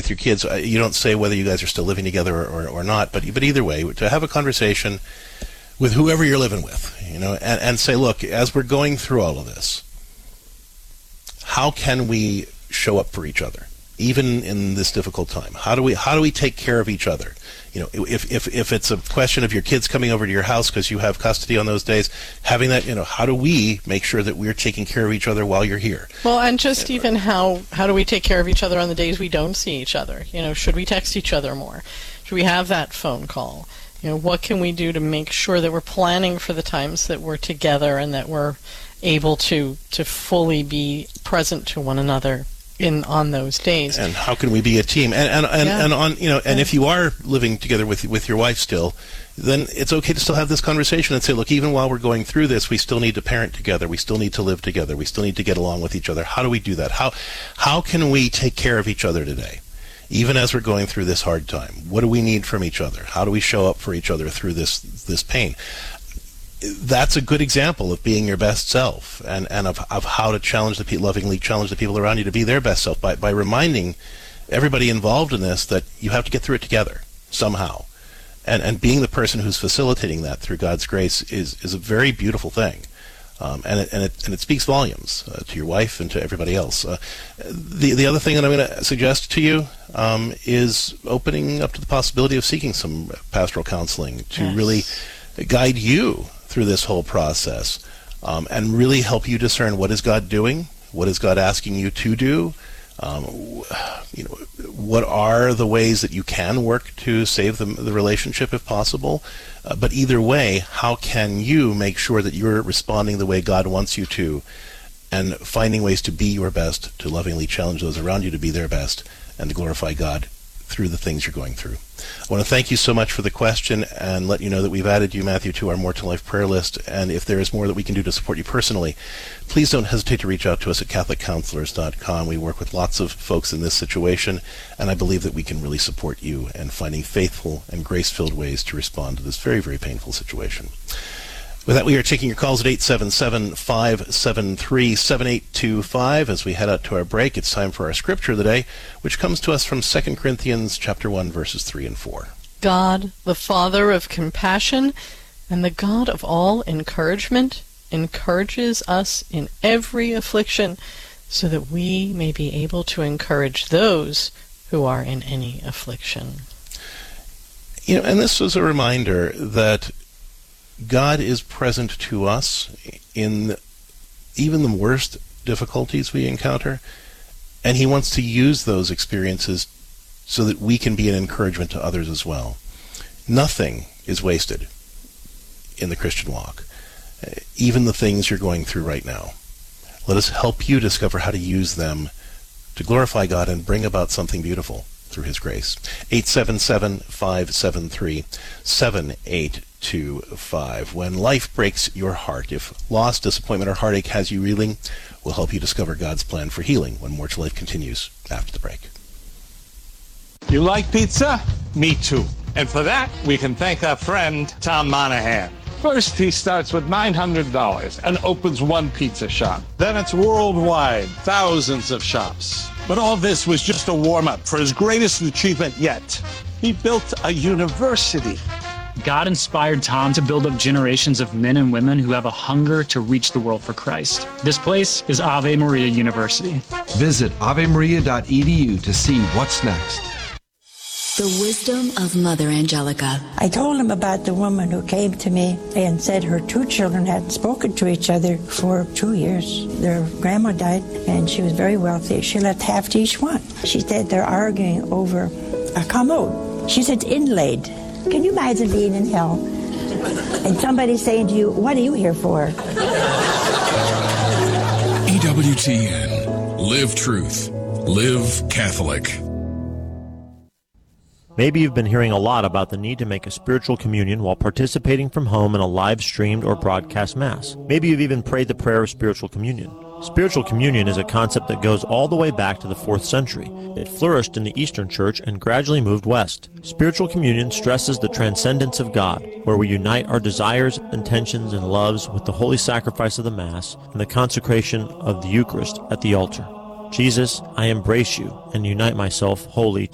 with your kids, you don't say whether you guys are still living together or not, but either way, to have a conversation with whoever you're living with, and say, look, as we're going through all of this, how can we show up for each other, even in this difficult time? How do we take care of each other? If it's a question of your kids coming over to your house because you have custody on those days, having that, how do we make sure that we're taking care of each other while you're here? Well, and just even how do we take care of each other on the days we don't see each other? Should we text each other more? Should we have that phone call? What can we do to make sure that we're planning for the times that we're together and that we're able to fully be present to one another on those days? And how can we be a team? And if you are living together with your wife still, then it's okay to still have this conversation and say, look, even while we're going through this, we still need to parent together. We still need to live together. We still need to get along with each other. How do we do that? How can we take care of each other today, even as we're going through this hard time? What do we need from each other? How do we show up for each other through this pain? That's a good example of being your best self and of how to lovingly challenge the people around you to be their best self by reminding everybody involved in this that you have to get through it together somehow. And being the person who's facilitating that through God's grace is a very beautiful thing. And it speaks volumes to your wife and to everybody else. The other thing that I'm going to suggest to you is opening up to the possibility of seeking some pastoral counseling to really guide you through this whole process, and really help you discern what is God doing, what is God asking you to do, what are the ways that you can work to save the relationship if possible. But either way, how can you make sure that you're responding the way God wants you to, and finding ways to be your best, to lovingly challenge those around you to be their best, and to glorify God through the things you're going through. I want to thank you so much for the question and let you know that we've added you, Matthew, to our More to Life prayer list. And if there is more that we can do to support you personally, please don't hesitate to reach out to us at CatholicCounselors.com. We work with lots of folks in this situation, and I believe that we can really support you in finding faithful and grace-filled ways to respond to this very, very painful situation. With that, we are taking your calls at 877-573-7825. As we head out to our break, it's time for our scripture of the day, which comes to us from 2 Corinthians chapter 1, verses 3 and 4. God, the Father of compassion and the God of all encouragement, encourages us in every affliction, so that we may be able to encourage those who are in any affliction. And this was a reminder that God is present to us in even the worst difficulties we encounter, and He wants to use those experiences so that we can be an encouragement to others as well. Nothing is wasted in the Christian walk, even the things you're going through right now. Let us help you discover how to use them to glorify God and bring about something beautiful through His grace. 877-573-7825. When life breaks your heart, if loss, disappointment, or heartache has you reeling, we'll help you discover God's plan for healing when More to Life continues after the break. You like pizza? Me too. And for that, we can thank our friend, Tom Monahan. First, he starts with $900 and opens one pizza shop. Then it's worldwide, thousands of shops. But all this was just a warm-up for his greatest achievement yet. He built a university. God inspired Tom to build up generations of men and women who have a hunger to reach the world for Christ. This place is Ave Maria University. Visit avemaria.edu to see what's next. The wisdom of Mother Angelica. I told him about the woman who came to me and said her two children hadn't spoken to each other for 2 years. Their grandma died, and she was very wealthy. She left half to each one. She said they're arguing over a commode. She said it's inlaid. Can you imagine being in hell and somebody saying to you, what are you here for? EWTN. Live truth. Live Catholic. Maybe you've been hearing a lot about the need to make a spiritual communion while participating from home in a live-streamed or broadcast Mass. Maybe you've even prayed the prayer of spiritual communion. Spiritual communion is a concept that goes all the way back to the 4th century. It flourished in the Eastern Church and gradually moved west. Spiritual communion stresses the transcendence of God, where we unite our desires, intentions, and loves with the holy sacrifice of the Mass and the consecration of the Eucharist at the altar. Jesus, I embrace you and unite myself wholly